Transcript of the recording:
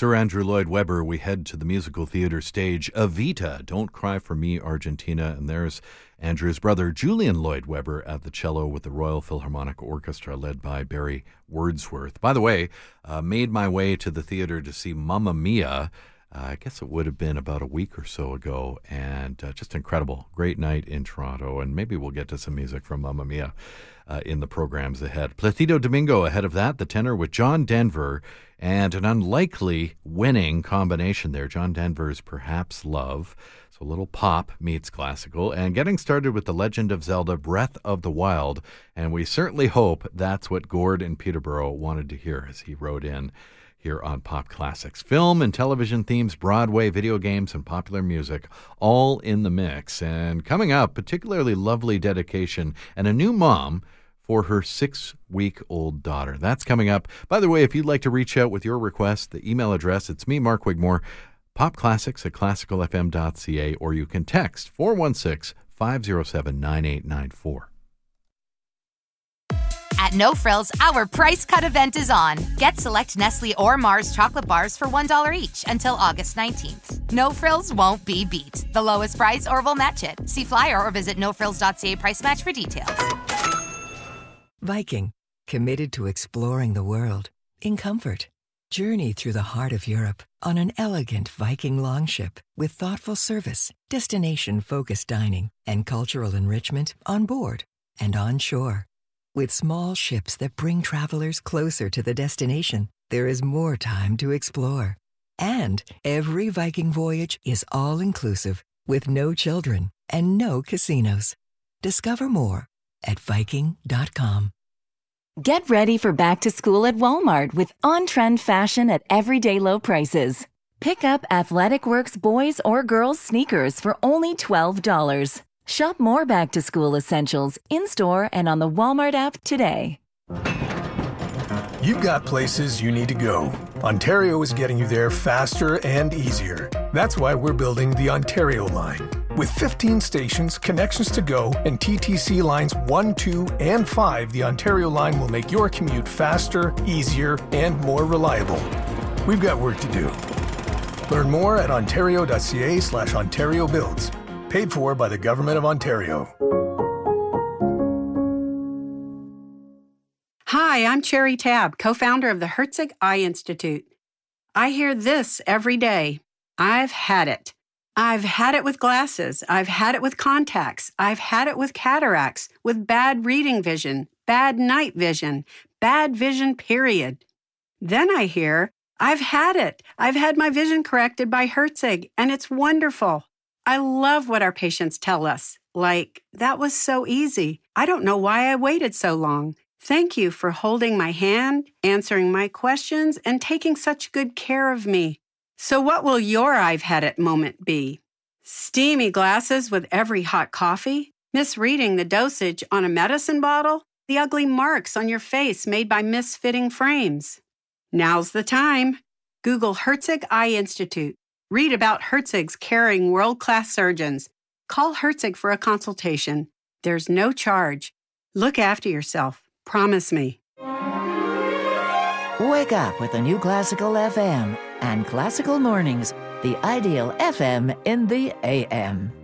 Sir Andrew Lloyd Webber, we head to the musical theater stage. Evita, Don't Cry for Me, Argentina. And there's Andrew's brother, Julian Lloyd Webber, at the cello with the Royal Philharmonic Orchestra led by Barry Wordsworth. By the way, made my way to the theater to see Mamma Mia. I guess it would have been about a week or so ago, and just incredible. Great night in Toronto, and maybe we'll get to some music from Mamma Mia in the programs ahead. Placido Domingo ahead of that, the tenor with John Denver, and an unlikely winning combination there. John Denver's Perhaps Love, so a little pop meets classical, and getting started with The Legend of Zelda, Breath of the Wild, and we certainly hope that's what Gord in Peterborough wanted to hear as he wrote in here on Pop Classics. Film and television themes, Broadway, video games, and popular music, all in the mix. And coming up, particularly lovely dedication and a new mom for her 6-week-old daughter. That's coming up. By the way, if you'd like to reach out with your request, the email address, it's me, Mark Wigmore, popclassics@classicalfm.ca, or you can text 416-507-9894. At No Frills, our price cut event is on. Get select Nestle or Mars chocolate bars for $1 each until August 19th. No Frills won't be beat. The lowest price or we'll match it. See flyer or visit nofrills.ca price match for details. Viking, committed to exploring the world in comfort. Journey through the heart of Europe on an elegant Viking longship with thoughtful service, destination-focused dining, and cultural enrichment on board and on shore. With small ships that bring travelers closer to the destination, there is more time to explore. And every Viking voyage is all-inclusive with no children and no casinos. Discover more at Viking.com. Get ready for back to school at Walmart with on-trend fashion at everyday low prices. Pick up Athletic Works boys or girls sneakers for only $12. Shop more back-to-school essentials in-store and on the Walmart app today. You've got places you need to go. Ontario is getting you there faster and easier. That's why we're building the Ontario line. With 15 stations, connections to go, and TTC lines 1, 2, and 5, the Ontario line will make your commute faster, easier, and more reliable. We've got work to do. Learn more at ontario.ca/Ontario Builds. Paid for by the Government of Ontario. Hi, I'm Cherry Tabb, co-founder of the Herzig Eye Institute. I hear this every day. I've had it. I've had it with glasses. I've had it with contacts. I've had it with cataracts, with bad reading vision, bad night vision, bad vision, period. Then I hear, I've had it. I've had my vision corrected by Herzig, and it's wonderful. I love what our patients tell us, like, that was so easy. I don't know why I waited so long. Thank you for holding my hand, answering my questions, and taking such good care of me. So what will your I've had it moment be? Steamy glasses with every hot coffee? Misreading the dosage on a medicine bottle? The ugly marks on your face made by misfitting frames? Now's the time. Google Herzig Eye Institute. Read about Herzig's caring world-class surgeons. Call Herzig for a consultation. There's no charge. Look after yourself. Promise me. Wake up with the new Classical FM and Classical Mornings, the ideal FM in the AM.